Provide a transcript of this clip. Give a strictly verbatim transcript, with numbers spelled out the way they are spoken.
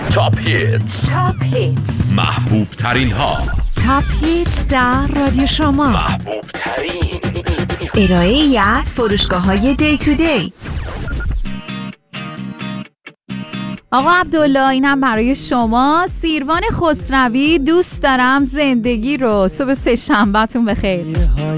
تاپ هیتس تاپ هیتس محبوب ترین ها. تاپ هیتس در رادیو شما. محبوب ترین ارائه ای از فروشگاه های دی تو دی. آقا عبدالله، اینم برای شما. سیروان خسروی، دوست دارم زندگی رو. صبح سه شنبه‌تون بخیر.